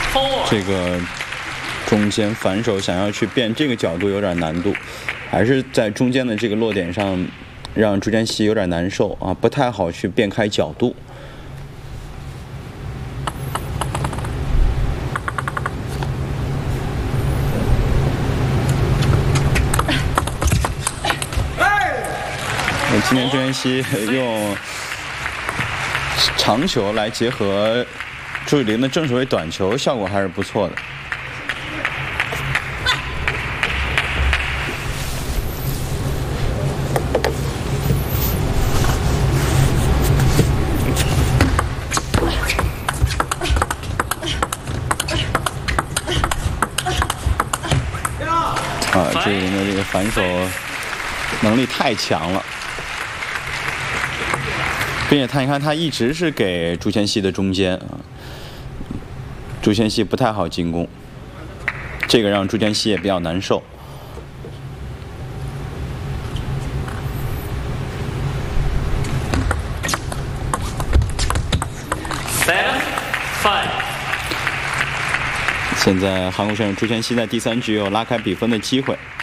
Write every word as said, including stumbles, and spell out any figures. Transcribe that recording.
这个中间反手想要去变这个角度有点难度，还是在中间的这个落点上让朱建熙有点难受啊，不太好去变开角度。今天朱建熙用长球来结合朱雨玲的正手位短球，效果还是不错的。啊，朱雨玲的这个反手能力太强了。并且他，你看，他一直是给朱建熙的中间啊，朱建熙不太好进攻，这个让朱建熙也比较难受。 Seven, five。 现在韩国选手朱建熙在第三局有拉开比分的机会。